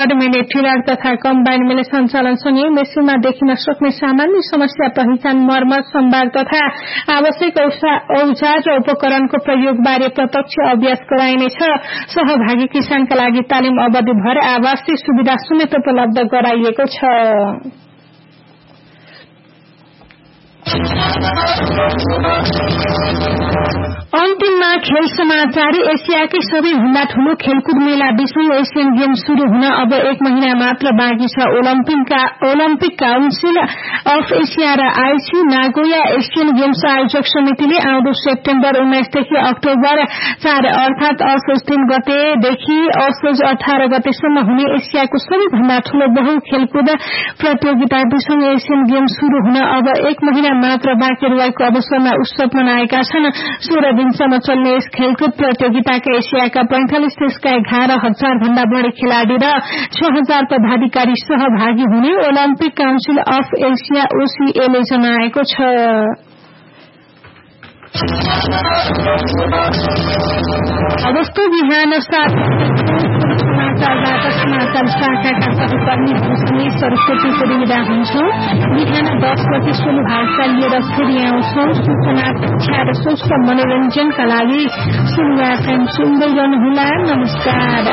ठिरार तथा कम्बाइन मिल सञ्चालनसँगै मेसिनमा देखिन सक्ने सामान्य समस्या पहिचान मर्मत सम्वाद तथा आवश्यक औजार र उपकरणको प्रयोगबारे प्रत्यक्ष अभ्यास गराइनेछ। सहभागी किसानका लागि तालिम अवधिभर आवासीय सुविधा समेत उपलब्ध गराइएको छ। अन्तिममा खेल समाचार। एसियाकै सबैभन्दा ठूलो खेलकुद मेला 20औं एसियन गेम्स शुरू हुन अब 1 महिना मात्र बाँकी छ। ओलम्पिक काउन्सिल अफ एसिया र आईसी नागोया एसियन गेम्स आयोजक समितिले आउँदो सेप्टेम्बर 19 देखि अक्टोबर 4 अर्थात असोज 3 गतेदेखि असोज 18 गतेसम्म हुने एसियाको सबैभन्दा ठूलो बहु खेलकुद प्रतियोगिता 20औं एसियन गेम्स शुरू हुन अब 1 महिना मात्र बाँकी रहेको अवसरमा उत्सव मनाएका छन्। 16 दिनसम्म चल्ने यस खेलकुद प्रतियोगिताका एसियाका 45 देशका 11,000 भन्दा बढ़ी खेलाड़ी र 6,000 पदाधिकारी सहभागी हुने ओलम्पिक काउन्सिल अफ एसिया ओसीएले जनाएको छ। अगस्त बिहान 7 समाचार शाखाका सहकर्मीहरूसँगै सरस्वती विदा हुन्छौं। बिहान 10 बजे सोलु भाषा लिएर फेरि आउँछौं। सूचना शिक्षा र स्वस्थ मनोरञ्जनका लागि सुन्दै रहनुहोला। नमस्कार।